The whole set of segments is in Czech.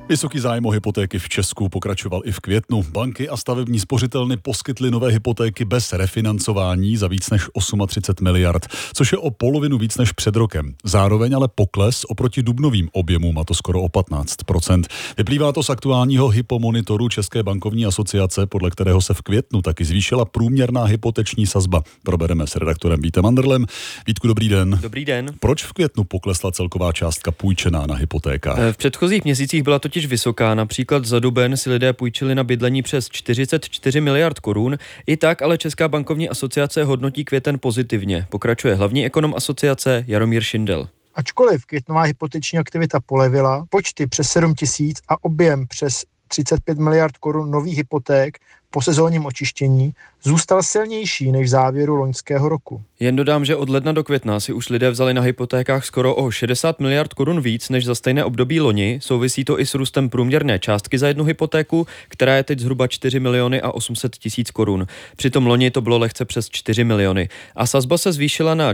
Vysoký zájem o hypotéky v Česku pokračoval i v květnu. Banky a stavební spořitelny poskytly nové hypotéky bez refinancování za víc než 38 miliard, což je o polovinu víc než před rokem. Zároveň ale pokles oproti dubnovým objemům, a to skoro o 15%. Vyplývá to z aktuálního hypomonitoru České bankovní asociace, podle kterého se v květnu taky zvýšila průměrná hypoteční sazba. Probereme s redaktorem Vítem Anderlem. Vítku, dobrý den. Dobrý den. Proč v květnu poklesla celková částka půjčená na hypotékách? V předchozích měsících byla totiž vysoká. Například za duben si lidé půjčili na bydlení přes 44 miliard korun. I tak ale Česká bankovní asociace hodnotí květen pozitivně. Pokračuje hlavní ekonom asociace Jaromír Šindel. Ačkoliv květnová hypoteční aktivita polevila, počty přes 7 000 a objem přes 35 miliard korun nových hypoték po sezónním očištění zůstal silnější než v závěru loňského roku. Jen dodám, že od ledna do května si už lidé vzali na hypotékách skoro o 60 miliard korun víc než za stejné období loni. Souvisí to i s růstem průměrné částky za jednu hypotéku, která je teď zhruba 4 miliony a 800 tisíc korun. Přitom loni to bylo lehce přes 4 miliony. A sazba se zvýšila na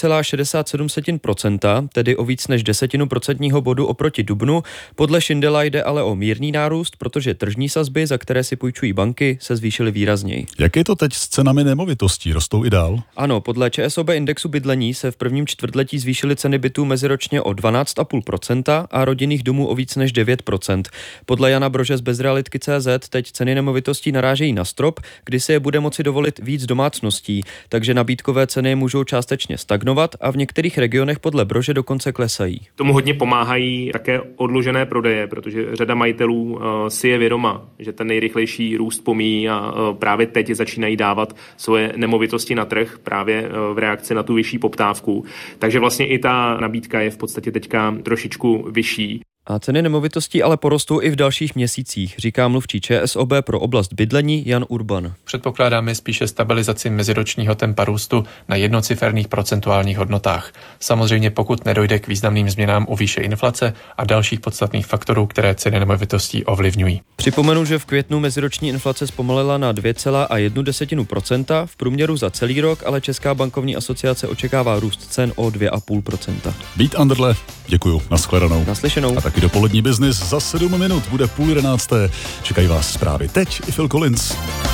4,67%, tedy o víc než 10% bodu oproti dubnu. Podle Šindela jde ale o mírný nárůst, protože tržní sazby, za které si půjčují banky, se zvýšily výrazněji. Jak je to teď s cenami nemovitostí? Rostou i dál? Ano, podle ČSOB indexu bydlení se v prvním čtvrtletí zvýšily ceny bytů meziročně o 12,5% a rodinných domů o víc než 9%. Podle Jana Brože z Bezrealitky.cz teď ceny nemovitostí narážejí na strop, kdy se je bude moci dovolit víc domácností, takže nabídkové ceny můžou částečně stagnovat a v některých regionech podle Brože dokonce klesají. Tomu hodně pomáhají také odložené prodeje, protože řada majitelů si je vědoma, že ten nejrychlejší růst pomíjí a právě teď začínají dávat svoje nemovitosti na trh právě v reakci na tu vyšší poptávku. Takže vlastně i ta nabídka je v podstatě teďka trošičku vyšší. A ceny nemovitostí ale porostou i v dalších měsících, říká mluvčí ČSOB pro oblast bydlení Jan Urban. Předpokládáme spíše stabilizaci meziročního tempa růstu na jednociferných procentuálních hodnotách. Samozřejmě pokud nedojde k významným změnám u výše inflace a dalších podstatných faktorů, které ceny nemovitostí ovlivňují. Připomenu, že v květnu meziroční inflace zpomalila na 2,1%, v průměru za celý rok, ale Česká bankovní asociace očekává růst cen o 2,5%. Vít Anderle, děkuju, nashledanou. Naslyšenou. A taky dopolední biznis za 7 minut bude 10:30. Čekají vás zprávy teď i Phil Collins.